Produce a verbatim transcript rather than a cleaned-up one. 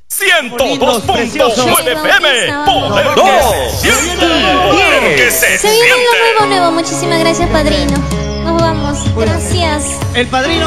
ciento dos punto nueve F M. Poder que se siente. Poder que se Se viene siente. lo nuevo, nuevo. Muchísimas gracias, padrino. Nos vamos. Gracias. El padrino.